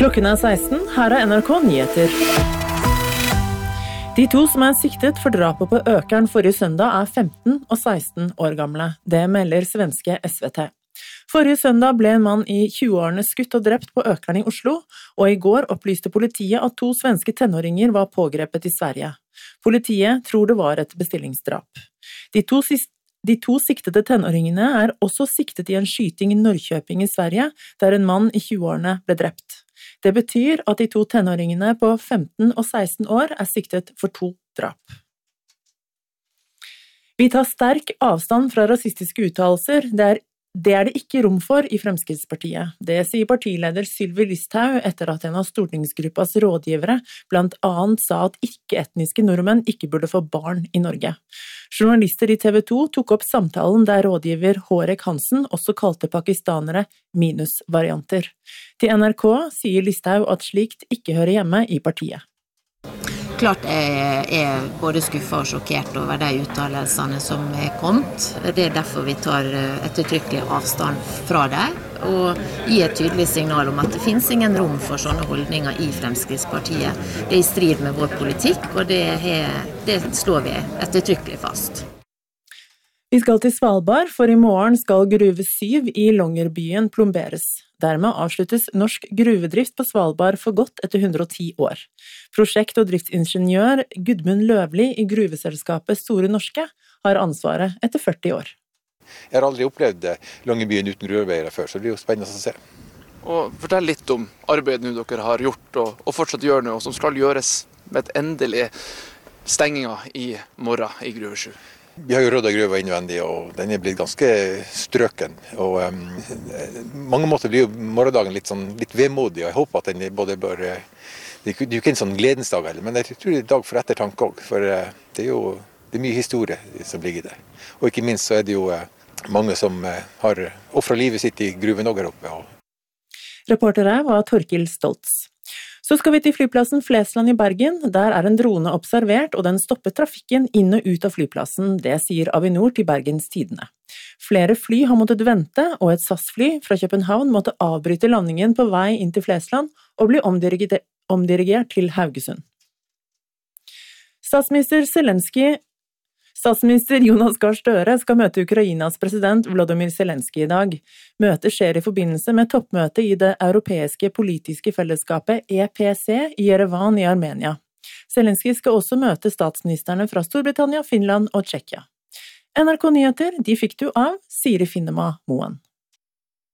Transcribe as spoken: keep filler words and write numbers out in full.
Klokken er seksten, her er N R K Nyheter. De to som er siktet for drapet på Økern forrige søndag er femten og seksten år gamle. Det melder svenske S V T. Forrige søndag ble en mann i tjueårene skutt og drept på Økern i Oslo, og i går opplyste politiet at to svenske tenåringer var pågrepet i Sverige. Politiet tror det var et bestillingsdrap. De to siste De to siktede tenåringene er også siktet i en skyting i Norrköping i Sverige, der en mann i tjueårene ble drept. Det betyr at de to tenåringene på femten og seksten år er siktet for to drap. Vi tar sterk avstand fra rasistiske uttalelser. Det er Det er det ikke rom for i Fremskrittspartiet. Det sier partileder Sylvi Listhaug etter at en av stortingsgruppas rådgivere blant annet sa at ikke-etniske nordmenn ikke burde få barn i Norge. Journalister i T V to tok opp samtalen der rådgiver Hårek Hansen også kalte pakistanere minusvarianter. Til N R K sier Listhaug at slikt ikke hører hjemme i partiet. Klart jeg er både skuffet og sjokkert over de uttalelsene som er kommet. Det er derfor vi tar ettertrykkelig avstand fra dem, og gir et tydelig signal om at det finnes ingen rom for sånne holdninger i Fremskrittspartiet. Det er i strid med vår politikk, og det, er, det slår vi ettertrykkelig fast. Vi skal til Svalbard, for i morgen skal gruve syv i Longyearbyen plomberes. Dermed avsluttes norsk gruvedrift på Svalbard for godt etter hundre og ti år. Prosjekt- og driftsingeniør Gudmund Løvli i gruveselskapet Store Norske har ansvaret etter førti år. Jeg har aldri opplevd Longyearbyen uten gruvearbeidere før, så det blir jo spennende å se. Og fortell litt om arbeidet dere har gjort og, og fortsatt gjør nå, og som skal gjøres med et endelig stenginga i morgen i Gruve sju. Vi har jo ryddet gruva innvendig, og den er blitt ganske strøken. Og um, mange måter blir jo morgendagen litt, sånn, litt vemodig, og jeg håper at den både bør... Det er jo ikke en sånn gledensdag heller, men jeg tror det er en dag for ettertanke også, for uh, det er jo det er mye historie som ligger der. Og ikke minst så er det jo uh, mange som uh, har offret livet sitt i gruven også her oppe. Og... Reporter her var Torkil Stoltz. Så skal vi til flyplassen Flesland i Bergen. Der er en drone observert, og den stopper trafikken inn og ut av flyplassen. Det sier Avinor til Bergens Tidende. Flere fly har måttet vente, og et S A S-fly fra København måtte avbryte landingen på vei inn til Flesland og bli omdirigert, omdirigert til Haugesund. Statsminister Zelensky Statsminister Jonas Gahr Støre skal møte Ukrainas president Volodymyr Zelensky i dag. Møtet skjer i forbindelse med toppmøtet i det europeiske politiske fellesskapet E P C i Jerevan i Armenia. Zelensky skal også møte statsministerne fra Storbritannia, Finland og Tsjekkia. N R K Nyheter, de fikk du av Siri Finnema Moen.